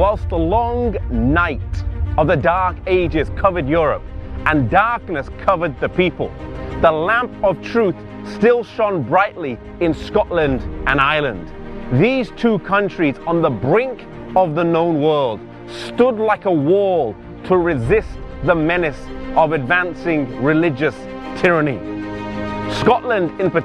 whilst the long night of the Dark Ages covered Europe and darkness covered the people, the lamp of truth still shone brightly in Scotland and Ireland. These two countries on the brink of the known world stood like a wall to resist the menace of advancing religious tyranny. Scotland in particular